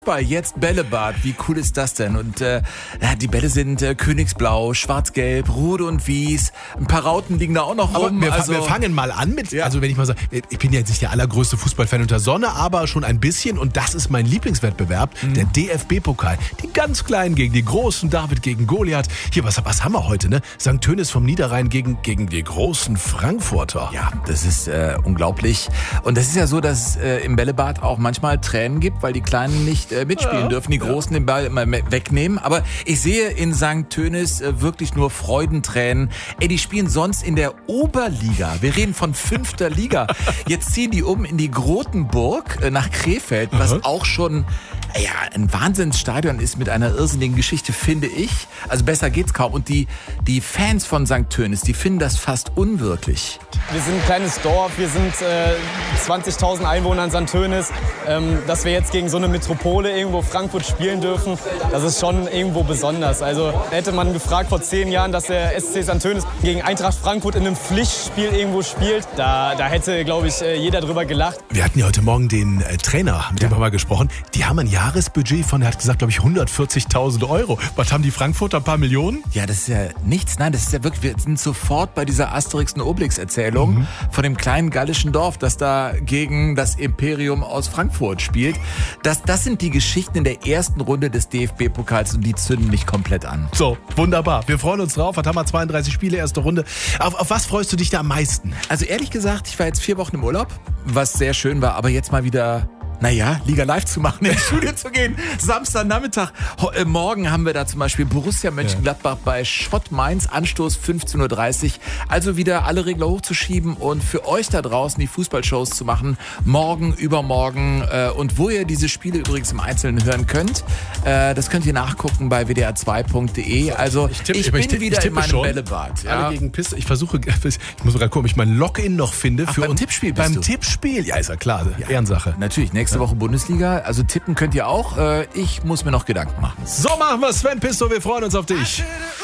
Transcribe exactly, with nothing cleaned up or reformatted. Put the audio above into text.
Jetzt Bällebad, wie cool ist das denn? Und äh, ja, die Bälle sind äh, königsblau, schwarz-gelb, Rot und Wies. Ein paar Rauten liegen da auch noch aber rum. Wir, also, wir fangen mal an mit, ja. also wenn ich mal sage, ich bin ja jetzt nicht der allergrößte Fußballfan unter Sonne, aber schon ein bisschen und das ist mein Lieblingswettbewerb, mhm. der D F B-Pokal. Die ganz Kleinen gegen die Großen, David gegen Goliath. Hier, was, was haben wir heute, ne? Sankt Tönis vom Niederrhein gegen, gegen die großen Frankfurter. Ja, das ist äh, unglaublich. Und das ist ja so, dass es äh, im Bällebad auch manchmal Tränen gibt, weil die Kleinen nicht äh, mitspielen ja. dürfen. Die Großen den Ball immer wegnehmen. Aber ich sehe in Sankt Tönis äh, wirklich nur Freudentränen. Ey, die spielen sonst in der Oberliga. Wir reden von fünfter Liga. Jetzt ziehen die um in die Grotenburg äh, nach Krefeld, was Aha. auch schon ja, ein Wahnsinnsstadion ist mit einer irrsinnigen Geschichte, finde ich. Also besser geht's kaum. Und die, die Fans von Sankt Tönis, die finden das fast unwirklich. Wir sind ein kleines Dorf, wir sind äh, zwanzigtausend Einwohner in Sankt Tönis. Ähm, dass wir jetzt gegen so eine Metropole irgendwo Frankfurt spielen dürfen, das ist schon irgendwo besonders. Also hätte man gefragt vor zehn Jahren, dass der S C Sankt Tönis gegen Eintracht Frankfurt in einem Pflichtspiel irgendwo spielt, da, da hätte, glaube ich, jeder drüber gelacht. Wir hatten ja heute Morgen den äh, Trainer, mit ja. dem haben wir gesprochen. Die haben ein Jahresbudget von, er hat gesagt, glaube ich, hundertvierzigtausend Euro. Was haben die Frankfurter, ein paar Millionen? Ja, das ist ja nichts. Nein, das ist ja wirklich, wir sind sofort bei dieser Asterix und Obelix-Erzählung mhm. von dem kleinen gallischen Dorf, das da gegen das Imperium aus Frankfurt spielt. Das, das sind die Geschichten in der ersten Runde des D F B-Pokals und die zünden mich komplett an. So, wunderbar. Wir freuen uns drauf. Was haben wir? zweiunddreißig Spiele, erste Runde. Auf, auf was freust du dich da am meisten? Also ehrlich gesagt, ich war jetzt vier Wochen im Urlaub, was sehr schön war, aber jetzt mal wieder... Naja, Liga live zu machen, ins Studio zu gehen. Samstagnachmittag. Äh, morgen haben wir da zum Beispiel Borussia Mönchengladbach ja. bei Schott Mainz. Anstoß fünfzehn Uhr dreißig. Also wieder alle Regler hochzuschieben und für euch da draußen die Fußballshows zu machen. Morgen, übermorgen. Äh, und wo ihr diese Spiele übrigens im Einzelnen hören könnt, äh, das könnt ihr nachgucken bei w d r zwei punkt d e. Also ich, tippe, ich, ich bin ich, wieder ich in meinem schon. Bällebad. Ja. Alle gegen Piste. Ich versuche, ich muss gerade gucken, ob ich mein Login noch finde. Ach, für beim uns. Tippspiel bist Beim du. Tippspiel. Ja, ist ja klar. Ja. Ehrensache. Natürlich. Nächste Woche Bundesliga, also tippen könnt ihr auch. Ich muss mir noch Gedanken machen. So machen wir, Sven Pisto, wir freuen uns auf dich.